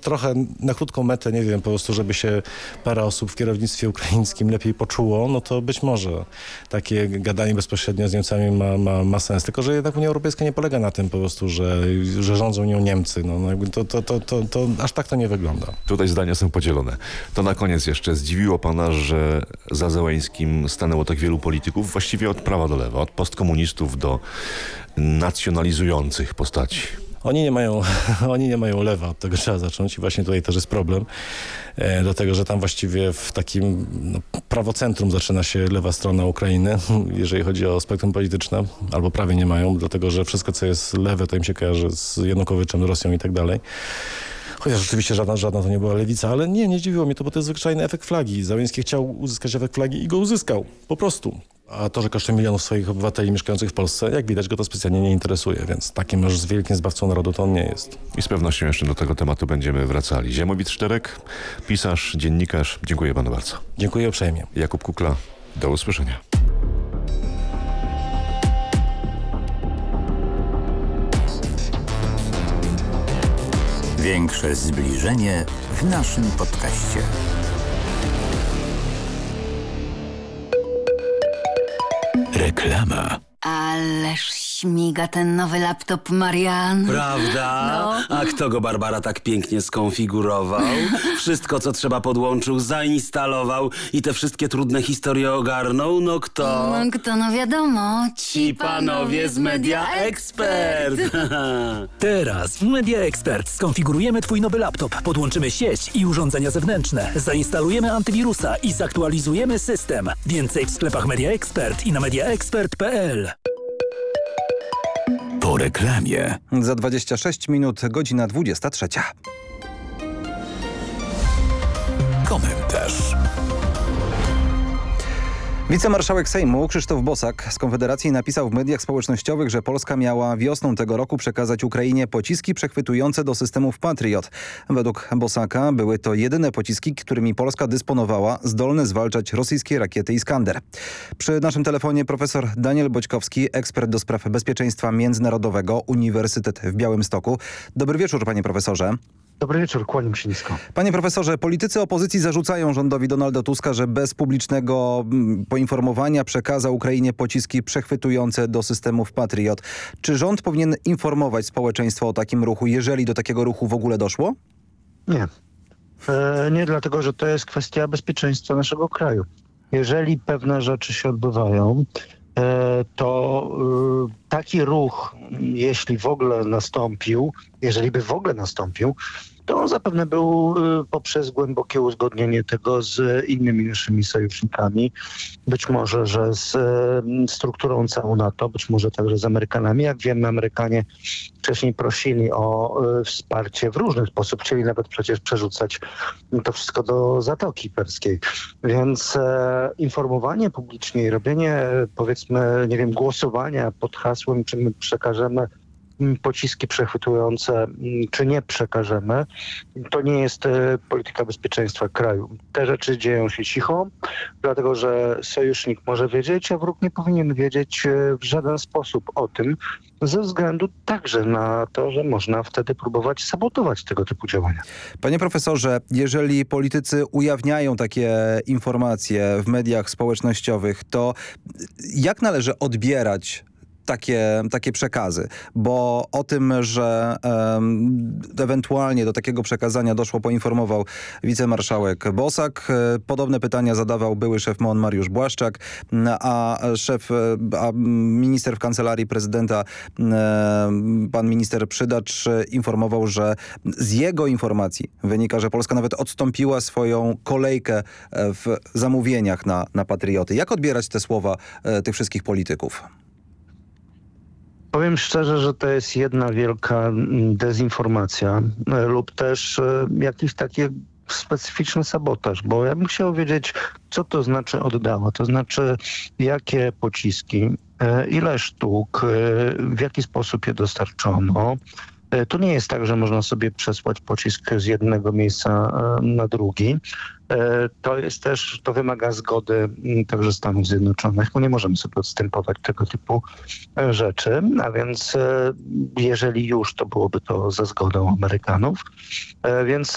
trochę na krótką metę, nie wiem, po prostu, żeby się parę osób w kierownictwie ukraińskim lepiej poczuło, no to być może takie gadanie bezpośrednio z Niemcami ma sens. Tylko że jednak Unia Europejska nie polega na tym po prostu, że rządzą nią Niemcy. No jakby to aż tak to nie wygląda. Tutaj zdania są podzielone. To na koniec jeszcze zdziwiło pana, że za Zełeńskim stanęło tak wielu polityków, właściwie od prawa do lewa, od postkomunistów do nacjonalizujących postaci. Oni nie mają lewa, od tego trzeba zacząć i właśnie tutaj też jest problem, dlatego że tam właściwie w takim prawocentrum zaczyna się lewa strona Ukrainy, jeżeli chodzi o spektrum polityczne, albo prawie nie mają, dlatego że wszystko, co jest lewe, to im się kojarzy z Janukowiczem, Rosją i tak dalej. Chociaż rzeczywiście żadna to nie była lewica, ale nie zdziwiło mnie to, bo to jest zwyczajny efekt flagi. Zełenski chciał uzyskać efekt flagi i go uzyskał. Po prostu. A to, że kosztuje milionów swoich obywateli mieszkających w Polsce, jak widać, go to specjalnie nie interesuje, więc takim już z wielkim zbawcą narodu to on nie jest. I z pewnością jeszcze do tego tematu będziemy wracali. Ziemowit Szterek, pisarz, dziennikarz. Dziękuję panu bardzo. Dziękuję uprzejmie. Jakub Kukla, do usłyszenia. Większe zbliżenie w naszym podcaście. Reklama. Ależ śmiga ten nowy laptop, Marian. Prawda? No. A kto go, Barbara, tak pięknie skonfigurował? Wszystko, co trzeba, podłączył, zainstalował i te wszystkie trudne historie ogarnął? No kto? No wiadomo. Ci panowie z Media Expert. Teraz w Media Expert skonfigurujemy Twój nowy laptop, podłączymy sieć i urządzenia zewnętrzne, zainstalujemy antywirusa i zaktualizujemy system. Więcej w sklepach Media Expert i na mediaexpert.pl. Po reklamie. Za 26 minut, godzina 23. Komentarz. Wicemarszałek Sejmu Krzysztof Bosak z Konfederacji napisał w mediach społecznościowych, że Polska miała wiosną tego roku przekazać Ukrainie pociski przechwytujące do systemów Patriot. Według Bosaka były to jedyne pociski, którymi Polska dysponowała, zdolne zwalczać rosyjskie rakiety Iskander. Przy naszym telefonie profesor Daniel Boćkowski, ekspert do spraw bezpieczeństwa międzynarodowego, Uniwersytet w Białymstoku. Dobry wieczór, panie profesorze. Dobry wieczór, kłaniam się nisko. Panie profesorze, politycy opozycji zarzucają rządowi Donalda Tuska, że bez publicznego poinformowania przekazał Ukrainie pociski przechwytujące do systemów Patriot. Czy rząd powinien informować społeczeństwo o takim ruchu, jeżeli do takiego ruchu w ogóle doszło? Nie. Nie dlatego, że to jest kwestia bezpieczeństwa naszego kraju. Jeżeli pewne rzeczy się odbywają, to taki ruch, jeśli by w ogóle nastąpił, to on zapewne był poprzez głębokie uzgodnienie tego z innymi naszymi sojusznikami, być może, że z strukturą całą NATO, być może także z Amerykanami. Jak wiemy, Amerykanie wcześniej prosili o wsparcie w różny sposób, chcieli nawet przecież przerzucać to wszystko do Zatoki Perskiej. Więc informowanie publicznie i robienie, powiedzmy, nie wiem, głosowania pod hasłem, czy my przekażemy pociski przechwytujące, czy nie przekażemy, to nie jest polityka bezpieczeństwa kraju. Te rzeczy dzieją się cicho, dlatego że sojusznik może wiedzieć, a wróg nie powinien wiedzieć w żaden sposób o tym, ze względu także na to, że można wtedy próbować sabotować tego typu działania. Panie profesorze, jeżeli politycy ujawniają takie informacje w mediach społecznościowych, to jak należy odbierać takie przekazy, bo o tym, że ewentualnie do takiego przekazania doszło, poinformował wicemarszałek Bosak. Podobne pytania zadawał były szef MON Mariusz Błaszczak, a minister w kancelarii prezydenta, pan minister Przydacz, informował, że z jego informacji wynika, że Polska nawet odstąpiła swoją kolejkę w zamówieniach na Patrioty. Jak odbierać te słowa tych wszystkich polityków? Powiem szczerze, że to jest jedna wielka dezinformacja lub też jakiś taki specyficzny sabotaż, bo ja bym chciał wiedzieć, co to znaczy oddała, to znaczy jakie pociski, ile sztuk, w jaki sposób je dostarczono. To nie jest tak, że można sobie przesłać pocisk z jednego miejsca na drugi. To wymaga zgody także Stanów Zjednoczonych, bo nie możemy sobie odstępować tego typu rzeczy, a więc jeżeli już, to byłoby to za zgodą Amerykanów. Więc